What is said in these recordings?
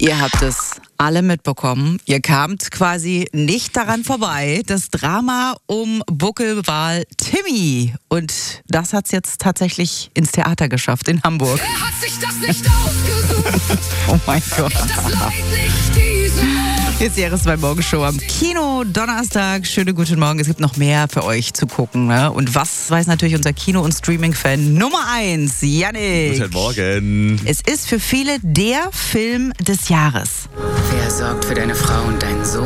Ihr habt es alle mitbekommen. Ihr kamt quasi nicht daran vorbei. Das Drama um Buckelwal Timmy. Und das hat es jetzt tatsächlich ins Theater geschafft in Hamburg. Er hat sich das nicht ausgesucht. Oh mein Gott. Das Leid nicht diese Hier ist die RS2 Morgenshow am Kino Donnerstag. Schönen guten Morgen. Es gibt noch mehr für euch zu gucken. Ne? Und was weiß natürlich unser Kino- und Streaming-Fan Nummer 1, Yannick. Guten Morgen. Es ist für viele der Film des Jahres. Wer sorgt für deine Frau und deinen Sohn?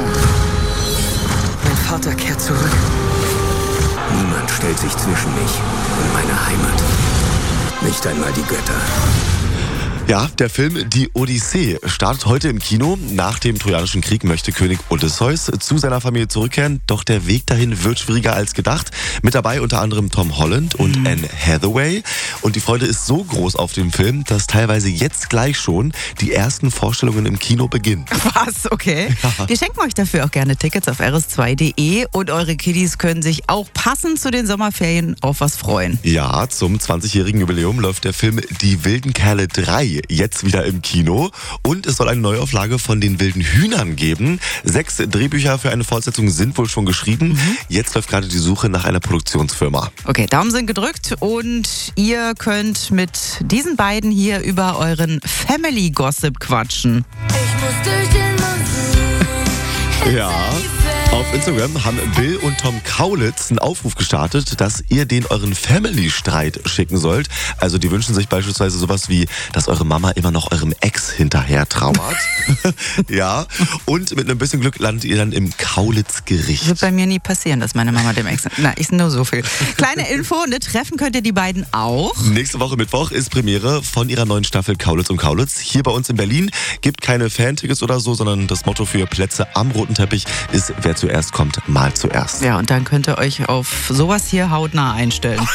Mein Vater kehrt zurück. Niemand stellt sich zwischen mich und meine Heimat. Nicht einmal die Götter. Ja, der Film Die Odyssee startet heute im Kino. Nach dem Trojanischen Krieg möchte König Odysseus zu seiner Familie zurückkehren, doch der Weg dahin wird schwieriger als gedacht. Mit dabei unter anderem Tom Holland und Anne Hathaway. Und die Freude ist so groß auf dem Film, dass teilweise jetzt gleich schon die ersten Vorstellungen im Kino beginnen. Was? Okay. Ja. Wir schenken euch dafür auch gerne Tickets auf rs2.de und eure Kiddies können sich auch passend zu den Sommerferien auf was freuen. Ja, zum 20-jährigen Jubiläum läuft der Film Die wilden Kerle 3 jetzt wieder im Kino. Und es soll eine Neuauflage von Den wilden Hühnern geben. 6 Drehbücher für eine Fortsetzung sind wohl schon geschrieben. Jetzt läuft gerade die Suche nach einer Produktionsfirma. Okay, Daumen sind gedrückt und ihr könnt mit diesen beiden hier über euren Family Gossip quatschen. Ich muss durch den Monsun. Ja. Auf Instagram haben Bill und Tom Kaulitz einen Aufruf gestartet, dass ihr den euren Family-Streit schicken sollt. Also die wünschen sich beispielsweise sowas wie, dass eure Mama immer noch eurem Ex hinterher trauert. Ja. Und mit einem bisschen Glück landet ihr dann im Kaulitz-Gericht. Wird bei mir nie passieren, dass meine Mama dem Ex... Na, ich nur so viel. Kleine Info, ne, treffen könnt ihr die beiden auch. Nächste Woche Mittwoch ist Premiere von ihrer neuen Staffel Kaulitz und Kaulitz. Hier bei uns in Berlin. Gibt keine Fan-Tickets oder so, sondern das Motto für Plätze am roten Teppich ist, wer zuerst kommt, mal zuerst. Ja, und dann könnt ihr euch auf sowas hier hautnah einstellen.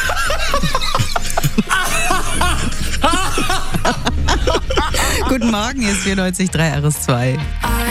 Guten Morgen, hier ist 94.3 RS2.